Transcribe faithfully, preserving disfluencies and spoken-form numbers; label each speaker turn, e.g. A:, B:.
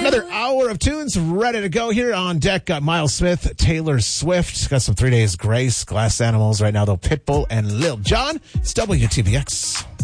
A: Another hour of tunes ready to go here on deck. Got Miles Smith, Taylor Swift. Got some Three Days Grace, Glass Animals right now, though. Pitbull and Lil Jon. It's W T B X.